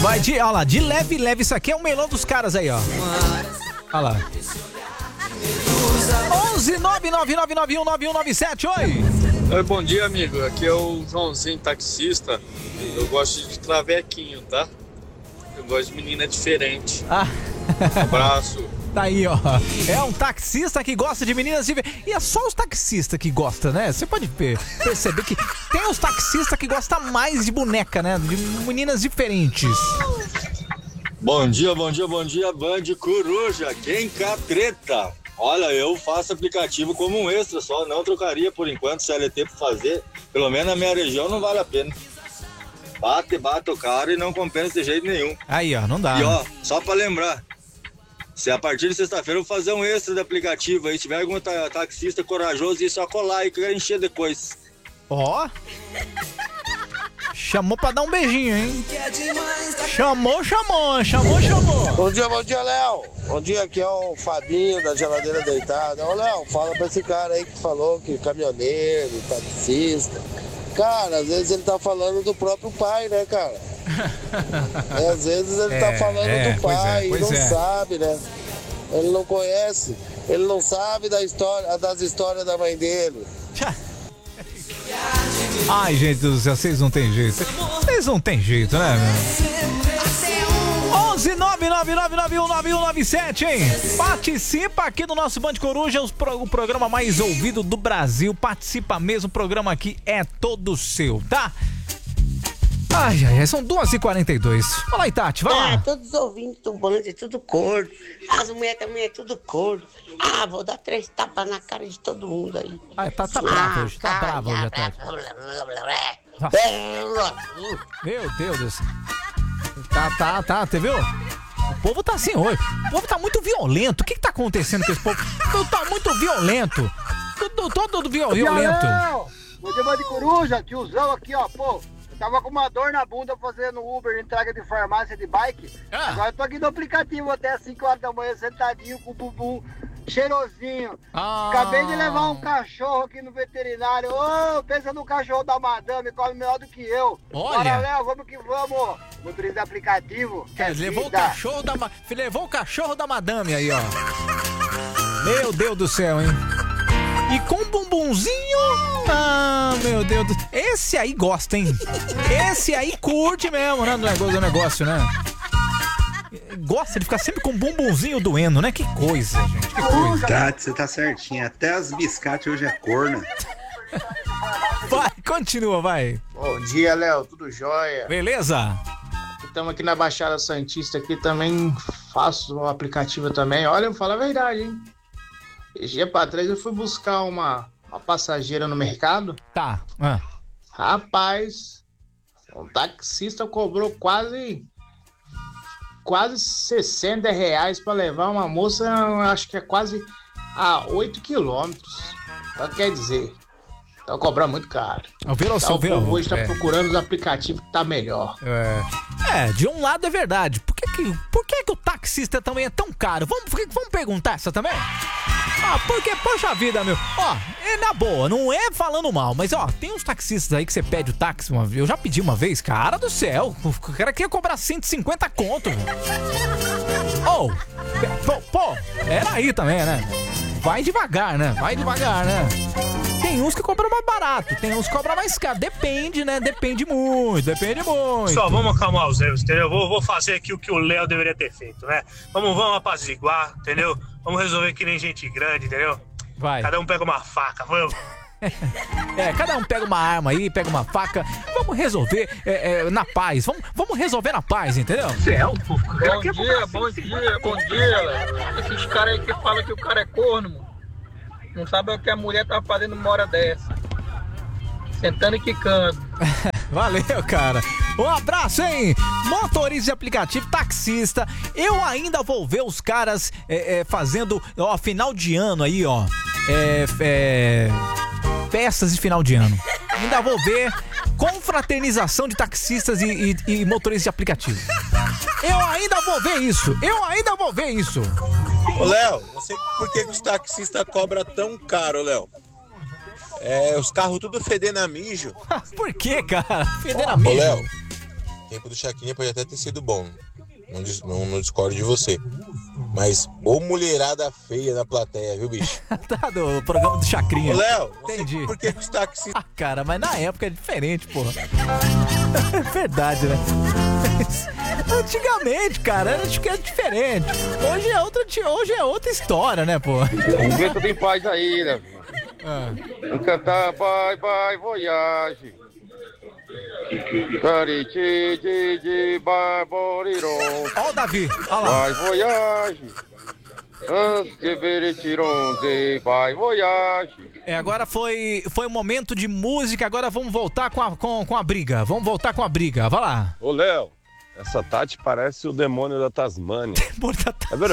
Vai de, olha lá, de leve, leve. Isso aqui é o melão dos caras aí, ó. Olha lá. 11999919197, oi. Oi, bom dia, amigo. Aqui é o Joãozinho, taxista. Eu gosto de travequinho, tá? Eu gosto de menina diferente. Abraço. Tá aí, ó. É um taxista que gosta de meninas diferentes. E é só os taxistas que gostam, né? Você pode perceber que tem os taxistas que gostam mais de boneca, né? De meninas diferentes. Bom dia, Band Coruja. Quem catreta? Olha, eu faço aplicativo como um extra só. Não trocaria por enquanto CLT pra fazer. Pelo menos na minha região não vale a pena. Bate o cara e não compensa de jeito nenhum. Aí, ó, não dá. E ó, só pra lembrar, se a partir de sexta-feira eu vou fazer um extra de aplicativo aí, se tiver algum taxista corajoso, é só colar aí que eu quero encher depois. Ó. Chamou pra dar um beijinho, hein? Chamou. Bom dia, Léo. Bom dia, aqui é o Fabinho da Geladeira Deitada. Ô, Léo, fala pra esse cara aí que falou que caminhoneiro, taxista. Cara, às vezes ele tá falando do próprio pai, né, cara? Às vezes ele tá falando do pai e não sabe, né? Ele não conhece, ele não sabe das histórias da mãe dele. Ai, gente do céu, vocês não tem jeito. Vocês não tem jeito, né, meu? 11999919197, hein? Participa aqui do nosso Band Coruja, o programa mais ouvido do Brasil. Participa mesmo, o programa aqui é todo seu, tá? Ai, são 2h42. Fala aí, Tati, vai lá. Todos os ouvintes do Band, tudo corno. As mulheres também é tudo corno. Vou dar 3 tapas na cara de todo mundo aí. Tá bravo hoje, tá bravo hoje, Tati. Meu Deus do céu. Tá, você viu? O povo tá assim hoje. O povo tá muito violento. O que tá acontecendo com esse povo? Tudo tá muito violento. Todo violento. Bom dia, Band Coruja, tiozão aqui, ó, pô. Eu tava com uma dor na bunda fazendo Uber, entrega de farmácia de bike. Agora eu tô aqui no aplicativo até às 5 horas da manhã, sentadinho com o bumbum cheirosinho. Acabei de levar um cachorro aqui no veterinário. Pensa no cachorro da madame, come melhor do que eu. Olha. Bora, Léo, vamos que vamos. Motorista aplicativo. Levou o cachorro da madame aí, ó. Meu Deus do céu, hein? E com bumbumzinho. Meu Deus do céu. Esse aí gosta, hein? Esse aí curte mesmo, né? Do negócio, né? Gosta de ficar sempre com o bumbumzinho doendo, né? Que coisa, gente. Que coisa. Tati, você tá certinho. Até as biscates hoje é corna. Vai, continua, vai. Bom dia, Léo. Tudo jóia? Beleza? Estamos aqui na Baixada Santista, aqui também faço o aplicativo também. Olha, eu falo a verdade, hein? Esse dia pra trás eu fui buscar uma passageira no mercado. Tá. Rapaz, o taxista cobrou quase R$60 pra levar uma moça, acho que é quase a 8 quilômetros. Então quer dizer, tá cobrando muito caro. O povo hoje tá procurando os aplicativos que tá melhor. De um lado é verdade. Por que o taxista também é tão caro? Vamos perguntar essa também? Porque, poxa vida, meu. Na boa, não é falando mal, mas, tem uns taxistas aí que você pede o táxi uma vez. Eu já pedi uma vez, cara do céu. O cara queria cobrar 150 conto, velho. Era aí também, né? Vai devagar, né? Tem uns que cobram mais barato, tem uns que cobram mais caro. Depende, né? Depende muito. Só vamos acalmar os erros, entendeu? Vou fazer aqui o que o Léo deveria ter feito, né? Vamos apaziguar, entendeu? Vamos resolver que nem gente grande, entendeu? Vai. Cada um pega uma faca, vamos. Cada um pega uma arma aí, pega uma faca. Vamos resolver na paz. Vamos resolver na paz, entendeu? Bom dia, Léo. Esses caras aí que falam que o cara é corno, mano. Não sabe o que a mulher tá fazendo uma hora dessa. Sentando e quicando. Valeu, cara. Um abraço, hein? Motorista de aplicativo, taxista. Eu ainda vou ver os caras fazendo, final de ano aí, festas de final de ano. Ainda vou ver confraternização de taxistas e motoristas de aplicativo. Eu ainda vou ver isso. Ô, Léo, não sei por que os taxistas cobram tão caro, Léo. Os carros tudo fedendo a mijo. Por que, cara? Fedendo a mijo? Ô, Léo, tempo do Chacrinha pode até ter sido bom. Não discordo de você. Mas ô mulherada feia na plateia, viu, bicho? Tá, do programa do Chacrinha. Ô, Léo, entendi. Por que os táxis... Ah, cara, mas na época é diferente, porra. É verdade, né? Antigamente, cara, acho que é diferente. Hoje é outra história, né, porra? Um vento de paz aí, né? Cantar bye bye voyage. Carici de barboriron. Ó o Davi, ó lá. Vai voyage. Antes de veritiron de vai voyage. Agora foi um momento de música, agora vamos voltar com a briga. Vamos voltar com a briga, vai lá. Ô, Léo, essa Tati parece o demônio da Tasmânia. Demônio da Tasmânia.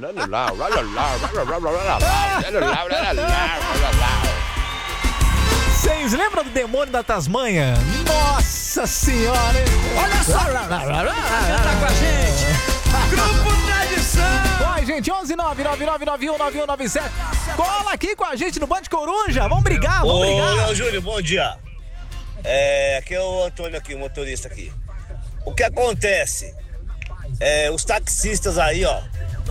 Vocês lembram do demônio da Tasmanha? Nossa senhora, hein? Olha só! Tá com a gente! Grupo Tradição! Oi, gente, 11999919197. Cola aqui com a gente no Band Coruja. Vamos brigar, vamos brigar. Ô, Júlio, bom dia. Aqui é o Antônio aqui, o motorista aqui. O que acontece? Os taxistas aí, ó.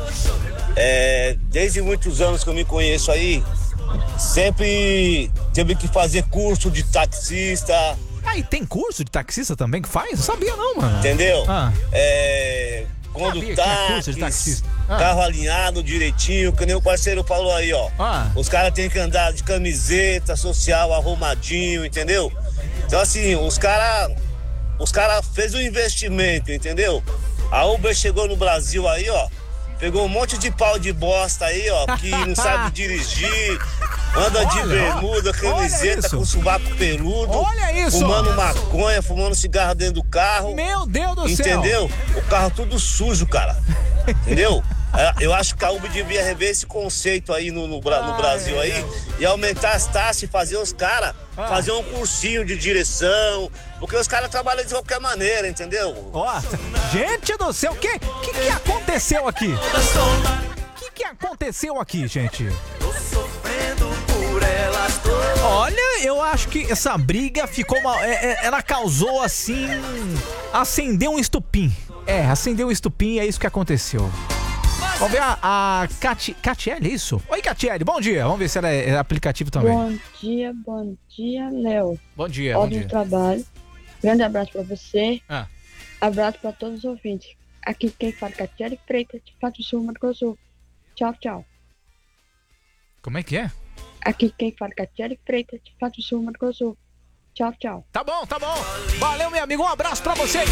Desde muitos anos que eu me conheço aí, sempre teve que fazer curso de taxista. E tem curso de taxista também que faz? Não sabia não, mano. Entendeu? Quando táxi, carro alinhado direitinho, que nem o parceiro falou aí, ó. Os caras têm que andar de camiseta social arrumadinho, entendeu? Então assim, os caras fez um investimento, entendeu? A Uber chegou no Brasil aí, ó. Pegou um monte de pau de bosta aí, ó, que não sabe dirigir, anda de bermuda, camiseta com sovaco peludo, fumando maconha, fumando cigarro dentro do carro. Meu Deus do céu! Entendeu? O carro tudo sujo, cara. Entendeu? Eu acho que a Uber devia rever esse conceito aí no Brasil aí e aumentar as taxas e fazer os caras fazer um cursinho de direção, porque os caras trabalham de qualquer maneira, entendeu? Gente do céu, o que aconteceu aqui? O que aconteceu aqui, gente? Olha, eu acho que essa briga ficou ela causou assim, acendeu um estupim. Acendeu um estupim e é isso que aconteceu. Vamos ver a Catiele, isso? Oi, Catiele, bom dia. Vamos ver se ela é aplicativo também. Bom dia, Léo. Bom dia, Ótimo trabalho. Grande abraço pra você. Abraço pra todos os ouvintes. Aqui quem fala é Catiele Freitas, de Pato Sul, Mato Grosso. Tchau, tchau. Como é que é? Aqui quem fala é Catiele Freitas, de Pato Sul, Mato Grosso. Tchau, tchau. Tá bom. Valeu, meu amigo. Um abraço pra você.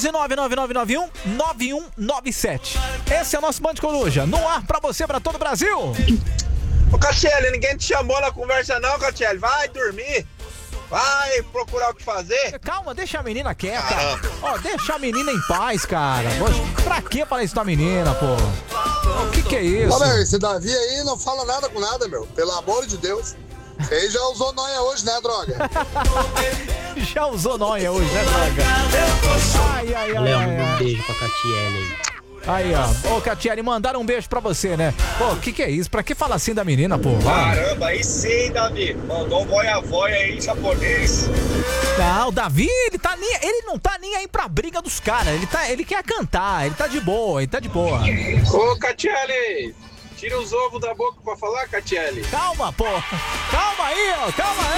11999919197. Esse é o nosso Band Coruja. No ar pra você, pra todo o Brasil. Ô, Catiele, ninguém te chamou na conversa não, Catiele. Vai dormir. Vai procurar o que fazer. Calma, deixa a menina quieta. Deixa a menina em paz, cara. Pra que falar isso da menina, pô? O que é isso? Meu, esse Davi aí não fala nada com nada, meu. Pelo amor de Deus. Ele já usou noia hoje, né, droga? Já usou noia hoje, né, droga? Léo, um beijo pra Catiele aí. Aí, ó. Ô, Catiele, mandaram um beijo pra você, né? Pô, o que é isso? Pra que falar assim da menina, pô? Caramba, aí sim, Davi. Mandou um voia-voia aí em japonês. Não, o Davi, ele não tá nem aí pra briga dos caras. Ele quer cantar, ele tá de boa. Ô, Catiele, tira os ovos da boca pra falar, Catiele. Calma, pô. Calma aí, ó.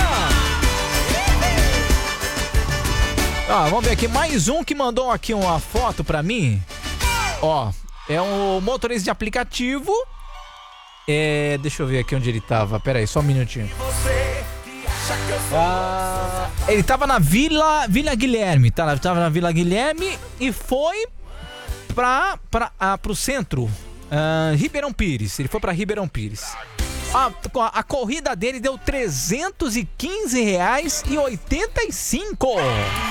Vamos ver aqui. Mais um que mandou aqui uma foto pra mim. Ó, é um motorista de aplicativo. Deixa eu ver aqui onde ele tava. Pera aí, só um minutinho. Ele tava na Vila Guilherme. Tava na Vila Guilherme e foi pro centro. Ribeirão Pires. Ele foi pra Ribeirão Pires. A corrida dele deu R$315,85.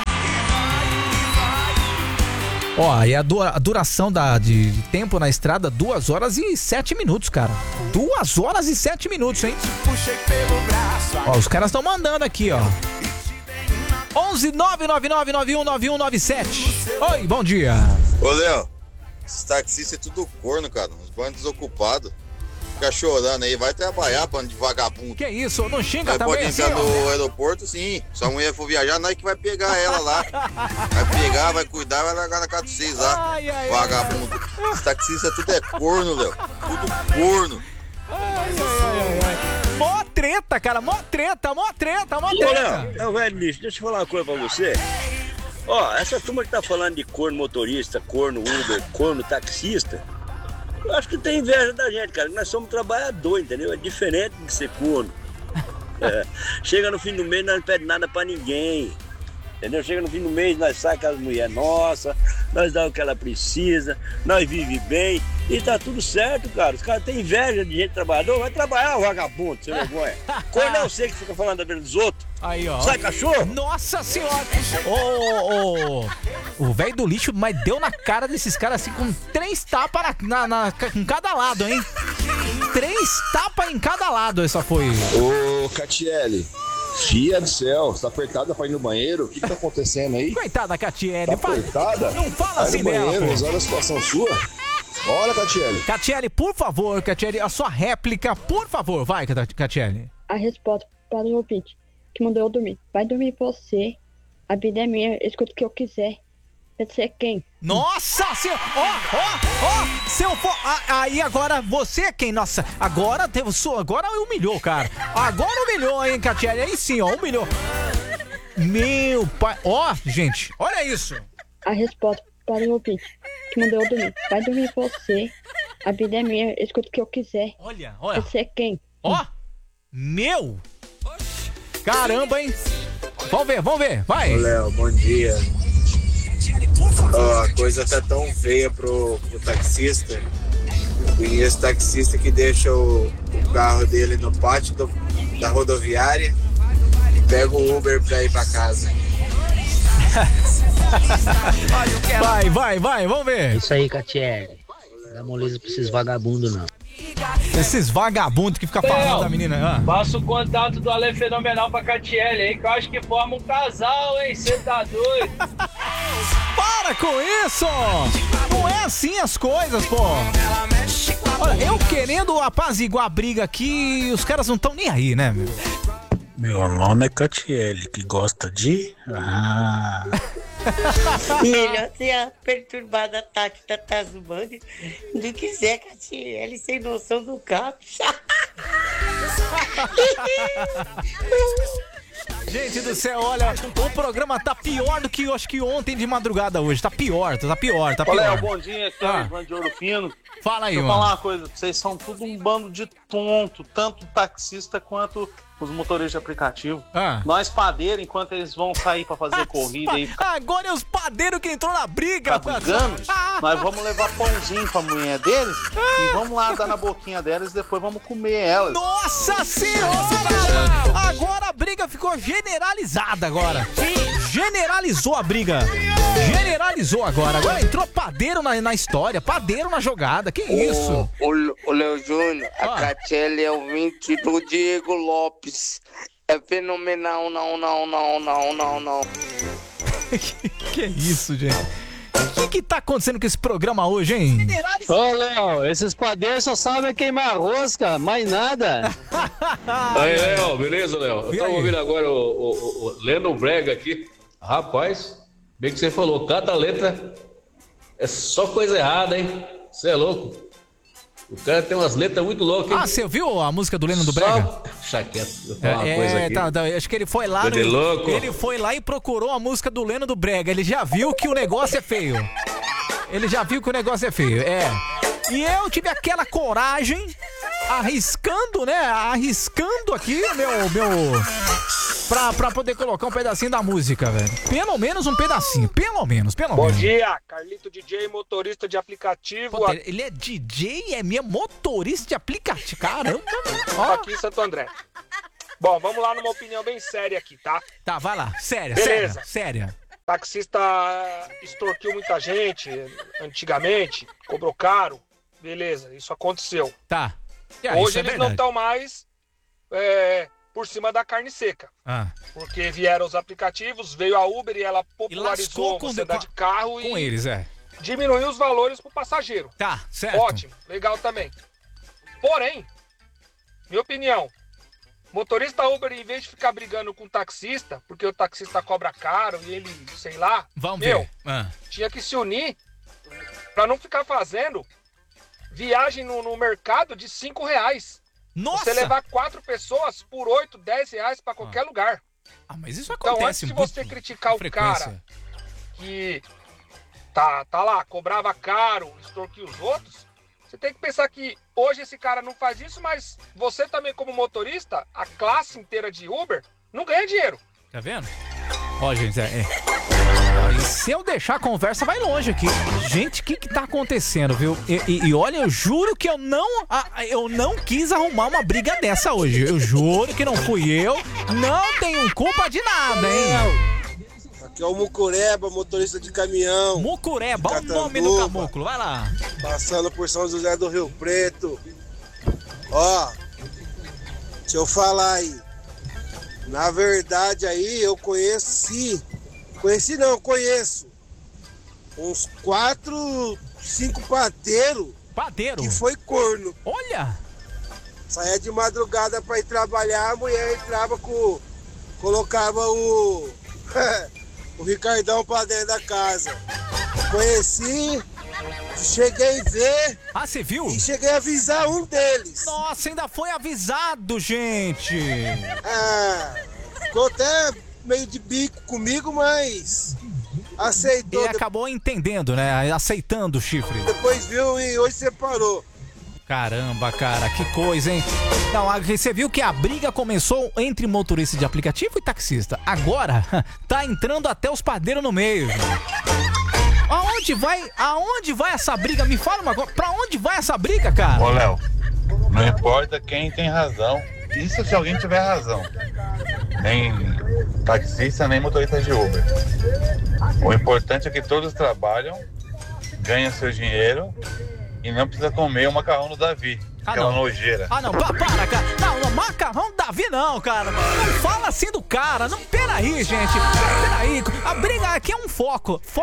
E a duração de tempo na estrada, 2 horas e 7 minutos, cara. 2 horas e 7 minutos, hein? Os caras estão mandando aqui, ó. 11999919197. Oi, bom dia. Ô, Léo, esses taxistas é tudo corno, cara. Uns bandos desocupados. ficar chorando aí, vai trabalhar, bando de vagabundo. Que isso, não xinga também pode entrar no aeroporto, sim. Se a mulher for viajar, nós que vai pegar ela lá. Vai pegar, vai cuidar, vai largar na casa de vocês lá. Vagabundo. Esse taxista tudo é corno, Léo. Tudo corno. Mó treta, cara, mó treta. Ô, Léo, velho bicho, deixa eu falar uma coisa pra você. Ó, essa turma que tá falando de corno motorista, corno Uber, corno taxista, eu acho que tem inveja da gente, cara. Nós somos trabalhadores, entendeu? É diferente de ser corno. Chega no fim do mês, nós não pedimos nada pra ninguém. Entendeu? Chega no fim do mês, nós saímos com as mulheres nossas, nós damos o que ela precisa, nós vivemos bem e tá tudo certo, cara. Os caras têm inveja de gente trabalhador, vai trabalhar, vagabundo, sem vergonha. Corno é você que fica falando da vida dos outros. Aí, ó. Sai, cachorro! Nossa senhora! O velho do lixo, mas deu na cara desses caras assim com 3 tapas em cada lado, hein? 3 tapas em cada lado, essa foi. Ô, Catiele. Fia do céu, você tá apertada pra ir no banheiro? O que tá acontecendo aí? Coitada da Catiele. Tá apertada? Não fala assim dela, pô. Resolve a situação sua. Olha, Catiele. Catiele, por favor, Catiele, a sua réplica, por favor. Vai, Catiele. A resposta para o ouvinte que mandou eu dormir. Vai dormir você. A vida é minha, eu escuto o que eu quiser. Você é quem? Nossa senhora! Ó! Se eu for... Aí agora você é quem? Nossa, agora humilhou, cara. Agora humilhou, hein, Catiele? Aí sim, ó, humilhou. Meu pai... Ó, gente, olha isso. A resposta para o ouvinte que mandou eu dormir. Vai dormir você. A vida é minha, eu escuto o que eu quiser. Olha. Você é quem? Ó! Meu! Caramba, hein? Vamos ver, vai. Ô, Léo, bom dia. A coisa tá tão feia pro taxista. Conheço taxista que deixa o carro dele no pátio da rodoviária e pega o Uber pra ir pra casa. Vai, vamos ver. Isso aí, Catiele. Não dá moleza pra esses vagabundos, não. Esses vagabundos que ficam falando da menina. Passa o contato do Ale Fenomenal pra Catiele aí, que eu acho que forma um casal, hein? Você tá doido? Para com isso! Não é assim as coisas, pô! Olha, eu querendo apaziguar a briga aqui, os caras não estão nem aí, né, meu? Meu nome é Catiele, que gosta de... Melhor ser a perturbada Tati Tatazumani do que ser a Catiele sem noção do carro. Gente do céu, olha, o programa tá pior do que eu acho que ontem de madrugada hoje. Tá pior. Ô, Léo, bom dia, aqui é o Ivan de Ouro Fino. Fala aí, mano. mano. Deixa eu falar uma coisa, vocês são tudo um bando de tonto, tanto taxista quanto os motoristas de aplicativo. Nós padeiros, enquanto eles vão sair pra fazer corrida e... Agora é os padeiros que entrou na briga. Tá brigando? Nós vamos levar pãozinho pra mulher deles e vamos lá dar na boquinha delas e depois vamos comer elas. Nossa senhora! Agora a briga ficou generalizada agora. Generalizou a briga. Generalizou agora. Agora entrou padeiro na história, padeiro na jogada. Que isso? O Léo Júnior, a Catiele é o 20 do Diego Lopes. É fenomenal, não. Que isso, gente? O que tá acontecendo com esse programa hoje, hein? Ô, Léo, esses padeiros só sabem queimar rosca, mais nada. Aí, Léo, beleza, Léo? Eu tava ouvindo agora o Leno Brega aqui. Rapaz, bem que você falou, cada letra é só coisa errada, hein? Você é louco. O cara tem umas letras muito loucas, hein? Você ouviu a música do Leno do Brega? Deixa quieto, eu vou falar uma coisa aqui. Tá, acho que ele foi lá. Ele foi lá e procurou a música do Leno do Brega. Ele já viu que o negócio é feio. E eu tive aquela coragem, arriscando aqui pra poder colocar um pedacinho da música, velho. Pelo menos um pedacinho, pelo menos. Bom dia, Carlito DJ, motorista de aplicativo. Pô, ele é DJ, é minha motorista de aplicativo, caramba. Aqui em Santo André. Bom, vamos lá numa opinião bem séria aqui, tá? Tá, vai lá, séria. Taxista extorquiu muita gente antigamente, cobrou caro, beleza, isso aconteceu. Tá. Hoje eles não estão mais por cima da carne seca. Porque vieram os aplicativos, veio a Uber e ela popularizou a sociedade de carro eles, diminuiu os valores pro passageiro. Tá, certo. Ótimo, legal também. Porém, minha opinião, motorista Uber, em vez de ficar brigando com o taxista, porque o taxista cobra caro e ele, sei lá, tinha que se unir pra não ficar fazendo viagem no mercado de R$5. Nossa! Você levar 4 pessoas por R$8, R$10 pra qualquer lugar. Mas isso então, acontece antes de você criticar o cara que tá lá, cobrava caro, extorquia os outros, você tem que pensar que hoje esse cara não faz isso, mas você também como motorista, a classe inteira de Uber, não ganha dinheiro. Tá vendo? Ó, gente, e se eu deixar a conversa, vai longe aqui. Gente, o que tá acontecendo, viu? E olha, eu juro que eu não quis arrumar uma briga dessa hoje. Eu juro que não fui eu. Não tenho culpa de nada, hein? Aqui é o Mucureba, motorista de caminhão. Mucureba, olha o nome do caboclo, vai lá. Passando por São José do Rio Preto. Ó, deixa eu falar aí. Na verdade aí eu conheço uns 4, 5 padeiros que foi corno. Olha! Saía de madrugada pra ir trabalhar, a mulher entrava colocava o Ricardão pra dentro da casa. Conheci, cheguei a ver. Ah, você viu? E cheguei a avisar um deles. Nossa, ainda foi avisado, gente. Ficou até meio de bico comigo, mas aceitou. Ele acabou entendendo, né? Aceitando o chifre. Depois viu e hoje separou. Caramba, cara, que coisa, hein? Não, você viu que a briga começou entre motorista de aplicativo e taxista. Agora, tá entrando até os padeiros no meio. Aonde vai essa briga? Me fala uma coisa, pra onde vai essa briga, cara? Ô, Léo, não importa quem tem razão. Isso se alguém tiver razão. Nem taxista, nem motorista de Uber. O importante é que todos trabalham, ganham seu dinheiro e não precisa comer o macarrão do Davi. Aquela nojeira. Não, para, cara. Não, macarrão do Davi não, cara. Não fala assim do cara. Não, peraí, gente. Peraí. A briga aqui é um foco.